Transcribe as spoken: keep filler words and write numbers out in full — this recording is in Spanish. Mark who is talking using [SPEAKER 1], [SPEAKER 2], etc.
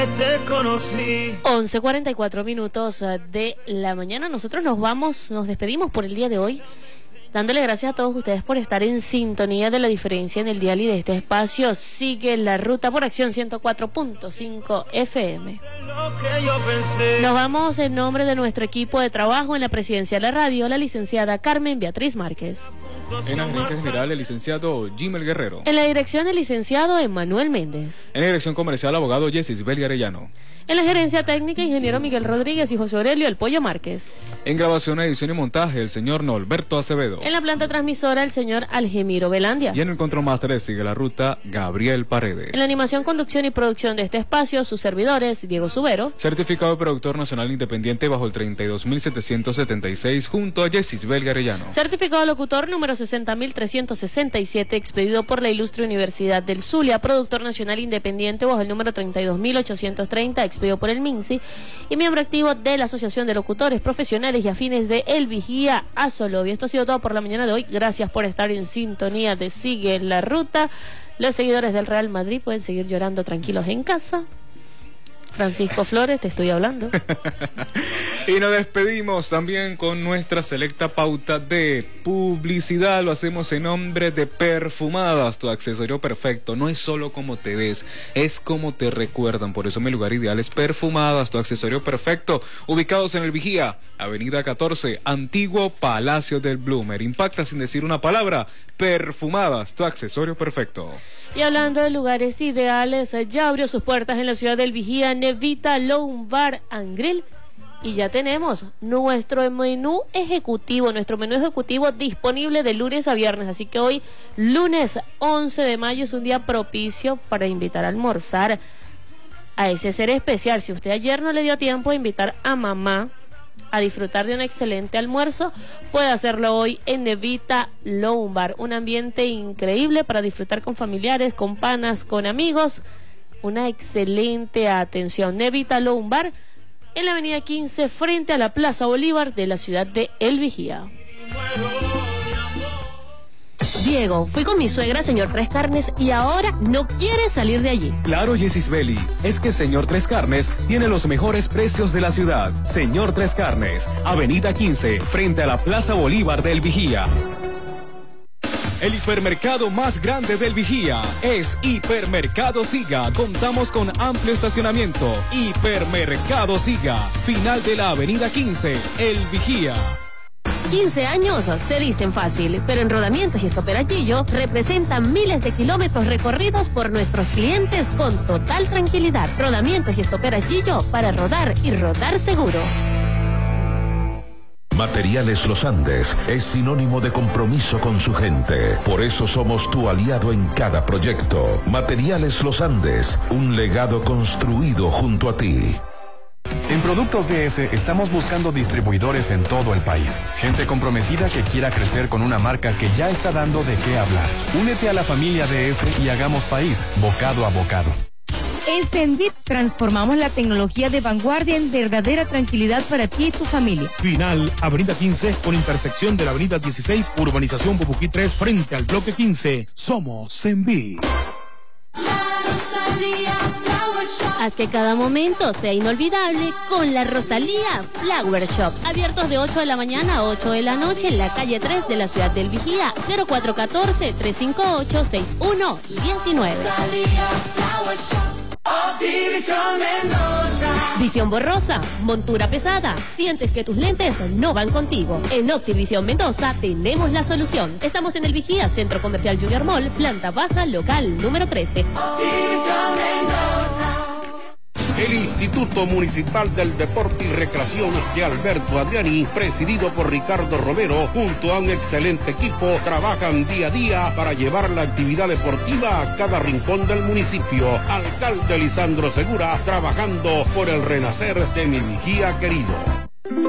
[SPEAKER 1] Te conocí.
[SPEAKER 2] once cuarenta y cuatro minutos de la mañana. Nosotros nos vamos, nos despedimos por el día de hoy, dándole gracias a todos ustedes por estar en sintonía de La Diferencia en el dial y de este espacio. Sigue la ruta por Acción ciento cuatro punto cinco F M. Nos vamos en nombre de nuestro equipo de trabajo en la presidencia de la radio, la licenciada Carmen Beatriz Márquez.
[SPEAKER 3] En la gerencia general, el licenciado Jimel Guerrero.
[SPEAKER 2] En la dirección, el licenciado Emanuel Méndez.
[SPEAKER 3] En la dirección comercial, abogado Yesisbel Arellano.
[SPEAKER 2] En la gerencia técnica, ingeniero Miguel Rodríguez y José Aurelio El Pollo Márquez.
[SPEAKER 3] En grabación, edición y montaje, el señor Norberto Acevedo.
[SPEAKER 2] En la planta transmisora, el señor Algemiro Velandia.
[SPEAKER 3] Y en el control máster, sigue la ruta, Gabriel Paredes.
[SPEAKER 2] En la animación, conducción y producción de este espacio, sus servidores, Diego Subero.
[SPEAKER 3] Certificado de productor nacional independiente bajo el treinta y dos mil setecientos setenta y seis, junto a Yesisbel Arellano.
[SPEAKER 2] Certificado locutor número sesenta mil trescientos sesenta y siete, expedido por la Ilustre Universidad del Zulia. Productor nacional independiente bajo el número treinta y dos mil ochocientos treinta, expedido por el MINSI. Y miembro activo de la Asociación de Locutores Profesionales y Afines de El Vigía Azolobi. Esto ha sido todo por la mañana de hoy. Gracias por estar en sintonía de Sigue la Ruta. Los seguidores del Real Madrid pueden seguir llorando tranquilos en casa. Francisco Flores, te estoy hablando.
[SPEAKER 3] Y nos despedimos también con nuestra selecta pauta de publicidad. Lo hacemos en nombre de Perfumadas, tu accesorio perfecto. No es solo como te ves, es como te recuerdan. Por eso mi lugar ideal es Perfumadas, tu accesorio perfecto. Ubicados en El Vigía, Avenida catorce, Antiguo Palacio del Bloomer. Impacta sin decir una palabra. Perfumadas, tu accesorio perfecto.
[SPEAKER 2] Y hablando de lugares ideales, ya abrió sus puertas en la ciudad del Vigía Nevita Lounge Bar and Grill. Y ya tenemos nuestro menú ejecutivo, nuestro menú ejecutivo disponible de lunes a viernes. Así que hoy, lunes once de mayo, es un día propicio para invitar a almorzar a ese ser especial. Si usted ayer no le dio tiempo de invitar a mamá a disfrutar de un excelente almuerzo, puede hacerlo hoy en Nevita Lounge Bar. Un ambiente increíble para disfrutar con familiares, con panas, con amigos. Una excelente atención. Nevita Lounge Bar en la avenida quince, frente a la Plaza Bolívar de la ciudad de El Vigía. Diego, fui con mi suegra, señor Tres Carnes, y ahora no quiere salir de allí.
[SPEAKER 4] Claro, Yesisbeli, es que señor Tres Carnes tiene los mejores precios de la ciudad. Señor Tres Carnes, avenida quince, frente a la Plaza Bolívar del Vigía. El hipermercado más grande del Vigía es Hipermercado Siga. Contamos con amplio estacionamiento. Hipermercado Siga, final de la avenida quince, El Vigía.
[SPEAKER 2] quince años se dicen fácil, pero en Rodamientos y Estoperachillo representan miles de kilómetros recorridos por nuestros clientes con total tranquilidad. Rodamientos y Estoperachillo, para rodar y rodar seguro.
[SPEAKER 5] Materiales Los Andes es sinónimo de compromiso con su gente. Por eso somos tu aliado en cada proyecto. Materiales Los Andes, un legado construido junto a ti.
[SPEAKER 6] En Productos D S estamos buscando distribuidores en todo el país. Gente comprometida que quiera crecer con una marca que ya está dando de qué hablar. Únete a la familia D S y hagamos país, bocado a bocado.
[SPEAKER 7] En Senbit transformamos la tecnología de vanguardia en verdadera tranquilidad para ti y tu familia.
[SPEAKER 8] Final, avenida quince, con intersección de la avenida dieciséis, urbanización Popuquí tres, frente al bloque quince. Somos Senbit.
[SPEAKER 2] Haz que cada momento sea inolvidable con la Rosalía Flower Shop. Abiertos de ocho de la mañana a ocho de la noche en la calle tres de la ciudad del Vigía. cero cuatro uno cuatro, tres cinco ocho, seis uno uno nueve. Visión borrosa, montura pesada, sientes que tus lentes no van contigo. En Optivisión Mendoza tenemos la solución. Estamos en El Vigía, Centro Comercial Junior Mall, planta baja, local número trece.
[SPEAKER 9] Optivisión Mendoza. El Instituto Municipal del Deporte y Recreación de Alberto Adriani, presidido por Ricardo Romero, junto a un excelente equipo, trabajan día a día para llevar la actividad deportiva a cada rincón del municipio. Alcalde Lisandro Segura, trabajando por el renacer de mi Vigía querido.